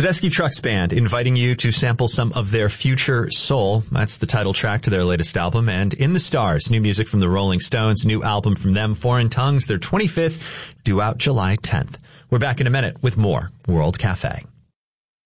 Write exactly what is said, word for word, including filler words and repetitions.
Tedeschi Trucks Band inviting you to sample some of their Future Soul. That's the title track to their latest album. And In the Stars, new music from the Rolling Stones, new album from them, Foreign Tongues, their twenty-fifth, due out July tenth. We're back in a minute with more World Cafe.